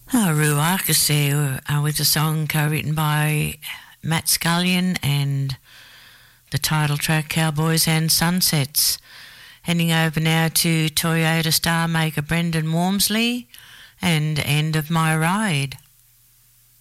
Ruarcus there with a song co-written by Matt Scullion and the title track Cowboys and Sunsets. Heading over now to Toyota star maker Brendan Wormsley and End of My Ride.